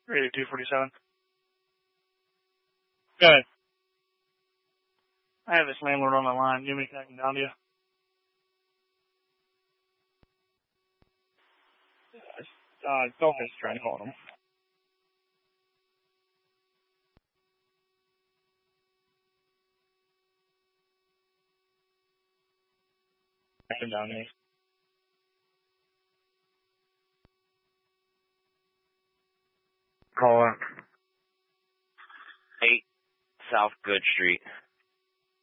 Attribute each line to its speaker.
Speaker 1: Radio 247. Good. I have this landlord on the line. You want me to connect him down to you? Dolphin's trying to call him. Connect him down to me.
Speaker 2: Call it. 8 South Good Street.